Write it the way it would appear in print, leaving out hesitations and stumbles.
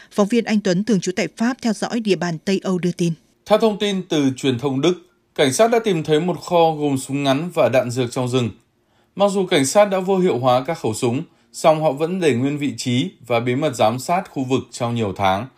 Phóng viên Anh Tuấn thường trú tại Pháp theo dõi địa bàn Tây Âu đưa tin. Theo thông tin từ truyền thông Đức, cảnh sát đã tìm thấy một kho gồm súng ngắn và đạn dược trong rừng. Mặc dù cảnh sát đã vô hiệu hóa các khẩu súng, song họ vẫn để nguyên vị trí và bí mật giám sát khu vực trong nhiều tháng.